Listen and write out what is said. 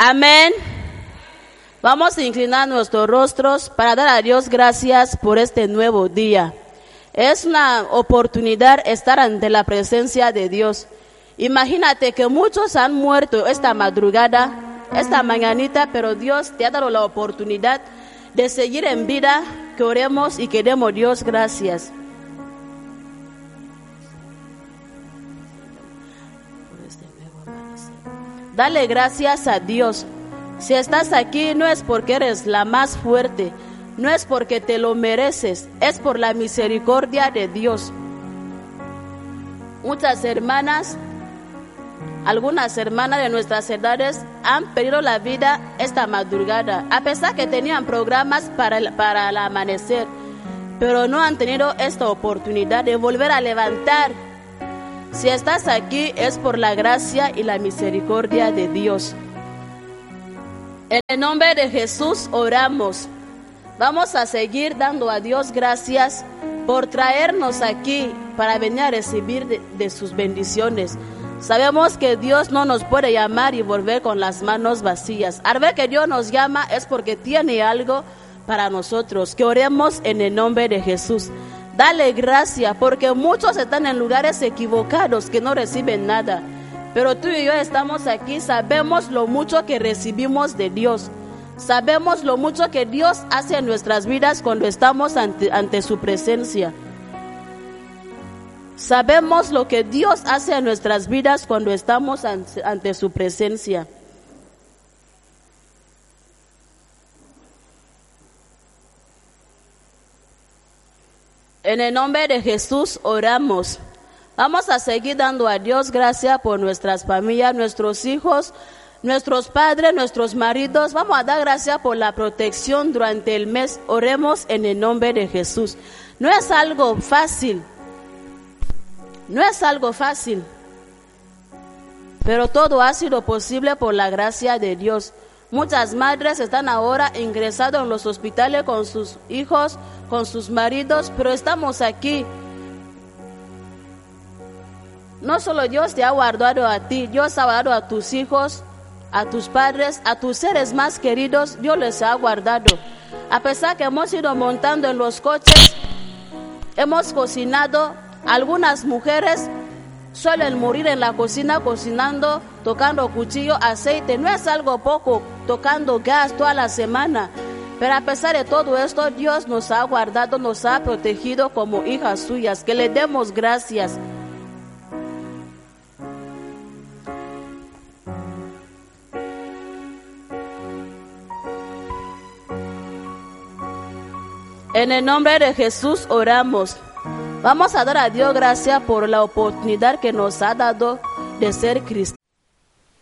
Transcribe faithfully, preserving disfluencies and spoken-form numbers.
Amén. Vamos a inclinar nuestros rostros para dar a Dios gracias por este nuevo día. Es una oportunidad estar ante la presencia de Dios. Imagínate que muchos han muerto esta madrugada, esta mañanita, pero Dios te ha dado la oportunidad de seguir en vida. Que oremos y que demos a Dios gracias. Dale gracias a Dios. Si estás aquí no es porque eres la más fuerte, no es porque te lo mereces, es por la misericordia de Dios. Muchas hermanas, algunas hermanas de nuestras edades han perdido la vida esta madrugada, a pesar que tenían programas para el, para el amanecer, pero no han tenido esta oportunidad de volver a levantar. Si estás aquí es por la gracia y la misericordia de Dios. En el nombre de Jesús oramos. Vamos a seguir dando a Dios gracias por traernos aquí para venir a recibir de, de sus bendiciones. Sabemos que Dios no nos puede llamar y volver con las manos vacías. Al ver que Dios nos llama es porque tiene algo para nosotros. Que oremos en el nombre de Jesús. Dale gracias porque muchos están en lugares equivocados que no reciben nada. Pero tú y yo estamos aquí, sabemos lo mucho que recibimos de Dios. Sabemos lo mucho que Dios hace en nuestras vidas cuando estamos ante, ante su presencia. Sabemos lo que Dios hace en nuestras vidas cuando estamos ante, ante su presencia. En el nombre de Jesús oramos. Vamos a seguir dando a Dios gracias por nuestras familias, nuestros hijos, nuestros padres, nuestros maridos. Vamos a dar gracias por la protección durante el mes. Oremos en el nombre de Jesús. No es algo fácil. No es algo fácil. Pero todo ha sido posible por la gracia de Dios. Muchas madres están ahora ingresadas en los hospitales con sus hijos, con sus maridos, pero estamos aquí. No solo Dios te ha guardado a ti, Dios ha guardado a tus hijos, a tus padres, a tus seres más queridos, Dios les ha guardado. A pesar que hemos ido montando en los coches, hemos cocinado, algunas mujeres suelen morir en la cocina cocinando, tocando cuchillo, aceite. No es algo poco, tocando gas toda la semana. Pero a pesar de todo esto, Dios nos ha guardado, nos ha protegido como hijas suyas. Que le demos gracias. En el nombre de Jesús oramos. Vamos a dar a Dios gracias por la oportunidad que nos ha dado de ser cristianos.